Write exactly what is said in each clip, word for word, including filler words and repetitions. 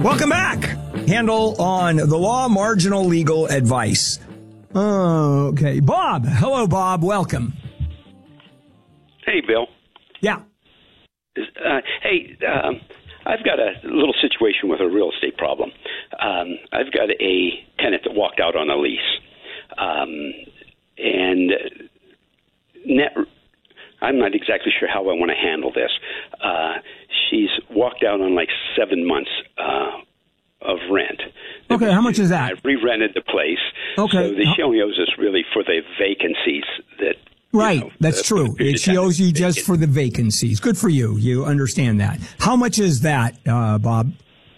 Welcome back. Handle on the law, marginal legal advice. Okay. Bob. Hello, Bob. Welcome. Hey, Bill. Yeah. Uh, hey, um, I've got a little situation with a real estate problem. Um, I've got a tenant that walked out on a lease. Um, and net, I'm not exactly sure how I want to handle this. Uh, she's walked out on like seven months uh, of rent. Okay, how much is that? I re-rented the place. Okay. So the, she only owes us really for the vacancies that... Right, you know, that's the, true. the She owes you just for the vacancies. Good for you. You understand that. How much is that, uh, Bob?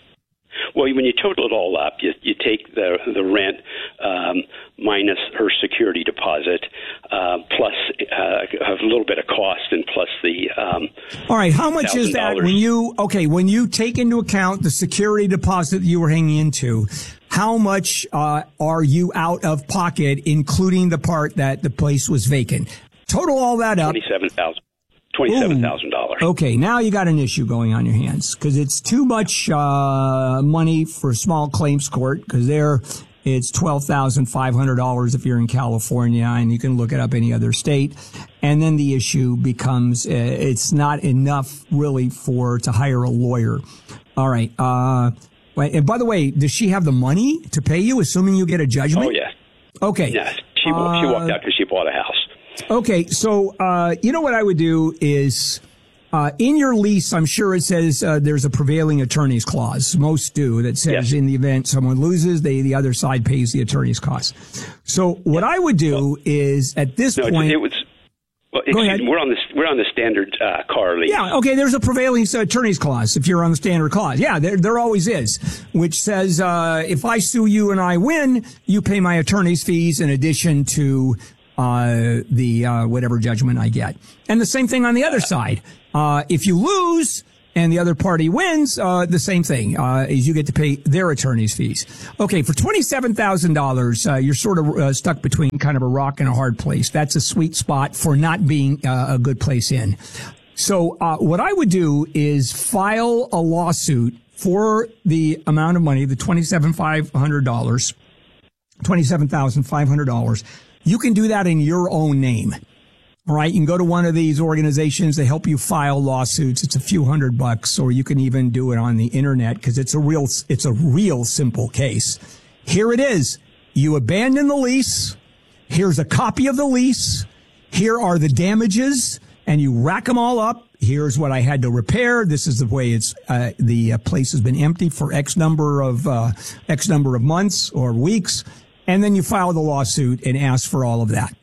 Well, when you total it all up, you, you take the the rent um, minus her security deposit, uh, plus uh, a little bit of cost, and plus the. Um, all right, how much is that when you okay when you take into account the security deposit that you were hanging into? How much uh, are you out of pocket, including the part that the place was vacant? Total all that up. Twenty-seven thousand. Twenty-seven thousand dollars. Okay, now you got an issue going on your hands because it's too much uh, money for small claims court. Because there, it's twelve thousand five hundred dollars if you're in California, and you can look it up any other state. And then the issue becomes uh, it's not enough really for to hire a lawyer. All right. Uh, and by the way, does she have the money to pay you, assuming you get a judgment? Oh yeah. Okay. Yes, she uh, she walked out because she bought a house. Okay, so uh, you know what I would do is uh, in your lease, I'm sure it says uh, there's a prevailing attorney's clause. Most do that says yes. in the event someone loses, they the other side pays the attorney's costs. So what I would do well, is at this no, point, it was. Well, excuse me, we're on the we're on the standard uh, car lease. Yeah, okay. There's a prevailing attorney's clause if you're on the standard clause. Yeah, there there always is, which says uh, if I sue you and I win, you pay my attorney's fees in addition to. Uh, the, uh, whatever judgment I get. And the same thing on the other side. Uh, if you lose and the other party wins, uh, the same thing, uh, is you get to pay their attorney's fees. Okay. For twenty-seven thousand dollars, uh, you're sort of uh, stuck between kind of a rock and a hard place. That's a sweet spot for not being uh, a good place in. So, uh, what I would do is file a lawsuit for the amount of money, the twenty-seven thousand five hundred dollars, twenty-seven thousand five hundred dollars. You can do that in your own name. All right. You can go to one of these organizations. They help you file lawsuits. It's a few hundred bucks, or you can even do it on the internet because it's a real, it's a real simple case. Here it is. You abandon the lease. Here's a copy of the lease. Here are the damages, and you rack them all up. Here's what I had to repair. This is the way it's, uh, the uh, place has been empty for X number of, uh, X number of months or weeks. And then you file the lawsuit and ask for all of that.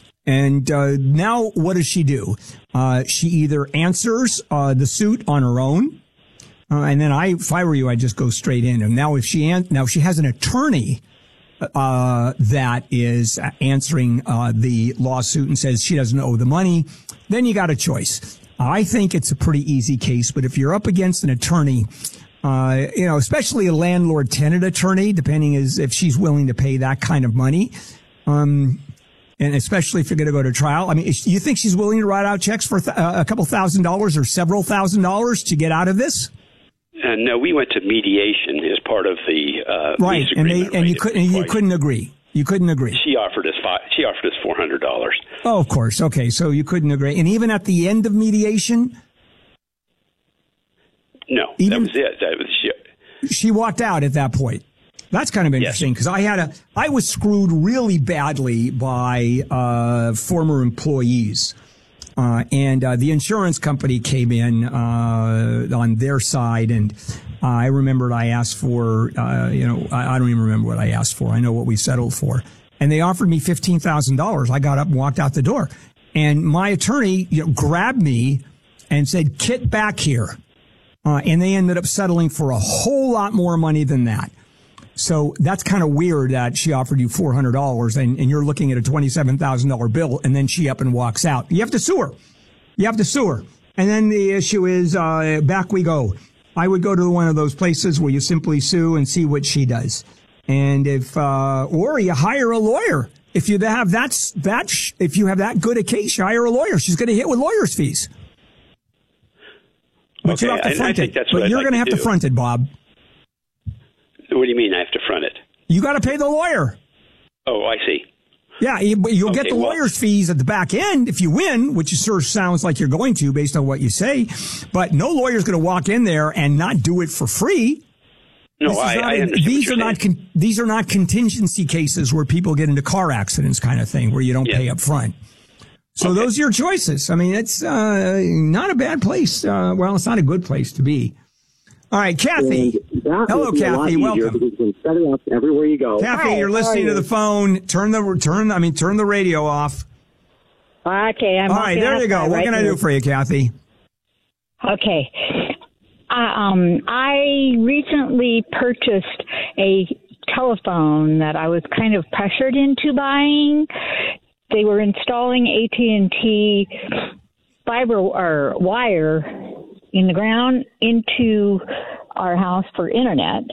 And uh, now what does she do? Uh, she either answers uh, the suit on her own, uh, and then I, if I were you, I'd just go straight in. And now if she an- now if she has an attorney uh, that is answering uh, the lawsuit and says she doesn't owe the money, then you got a choice. I think it's a pretty easy case, but if you're up against an attorney. Uh, you know, especially a landlord-tenant attorney, depending as if she's willing to pay that kind of money. Um, and especially if you're going to go to trial. I mean, is, you think she's willing to write out checks for th- uh, a couple thousand dollars or several thousand dollars to get out of this? Uh, no, we went to mediation as part of the uh, right, lease and they agreement, and right? you couldn't you couldn't agree. You couldn't agree. She offered us five, she offered us four hundred dollars. Oh, of course. Okay, so you couldn't agree, and even at the end of mediation. No, Even, that was it. That was she, she walked out at that point. That's kind of interesting because yes. I had a, I was screwed really badly by uh, former employees, uh, and uh, the insurance company came in uh, on their side, and uh, I remembered I asked for, uh, you know, I, I don't even remember what I asked for. I know what we settled for, and they offered me fifteen thousand dollars. I got up and walked out the door, and my attorney, you know, grabbed me and said, "Kit, back here." Uh, and they ended up settling for a whole lot more money than that. So that's kind of weird that she offered you four hundred dollars and, and you're looking at a twenty-seven thousand dollars bill and then she up and walks out. You have to sue her. You have to sue her. And then the issue is, uh, back we go. I would go to one of those places where you simply sue and see what she does. And if, uh, or you hire a lawyer. If you have that, that, if you have that good a case, you hire a lawyer. She's going to hit with lawyer's fees. But okay, you have to front I, I it. think that's but what you're I'd going like to have to to front it, Bob. What do you mean I have to front it? You got to pay the lawyer. Oh, I see. Yeah, you, you'll okay, get the well, lawyer's fees at the back end if you win, which sure sounds like you're going to based on what you say. But no lawyer's going to walk in there and not do it for free. No, I, not, I understand. These are not con, these are not contingency cases where people get into car accidents, kind of thing, where you don't yeah. pay up front. So okay. those are your choices. I mean, it's uh, not a bad place. Uh, well, it's not a good place to be. All right, Kathy. Hello, Kathy. Welcome. You can set it up everywhere you go. Kathy, Hi, you're listening you? to the phone. Turn the turn. I mean, turn the radio off. Okay, I'm all right. There you go. What right can I do for you, Kathy? Okay. Uh, um, I recently purchased a telephone that I was kind of pressured into buying. They were installing A T and T fiber or wire in the ground into our house for internet.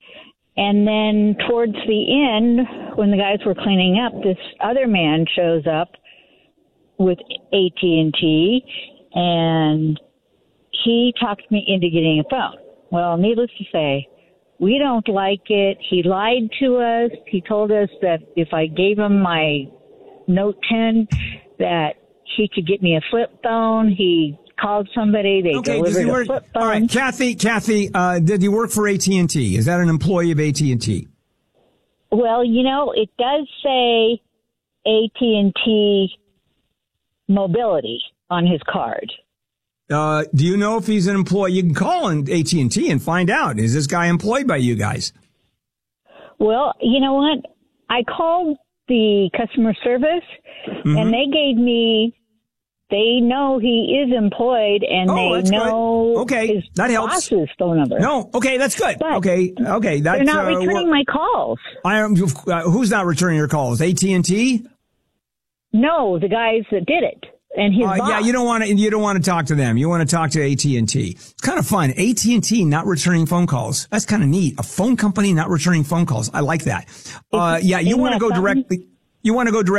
And then towards the end, when the guys were cleaning up, this other man shows up with A T and T, and he talked me into getting a phone. Well, needless to say, we don't like it. He lied to us. He told us that if I gave him my Note ten, that he could get me a flip phone. He called somebody. They okay, delivered work, a flip phone. All right, Kathy, Kathy, uh, did he work for A T and T? Is that an employee of A T and T? Well, you know, it does say A T and T Mobility on his card. Uh, do you know if he's an employee? You can call in A T and T and find out. Is this guy employed by you guys? Well, you know what? I called the customer service, mm-hmm. and they gave me, they know he is employed, and oh, they know good. Okay, his that helps. boss's phone number. No, okay, that's good. But okay, okay, that's they're not uh, returning my calls. I am. Uh, who's not returning your calls? A T and T? No, the guys that did it. And his uh, boss. Yeah, you don't want to. You don't want to talk to them. You want to talk to A T and T. It's kind of fun. A T and T not returning phone calls. That's kind of neat. A phone company not returning phone calls. I like that. Uh, yeah, you want to go directly. You want to go directly.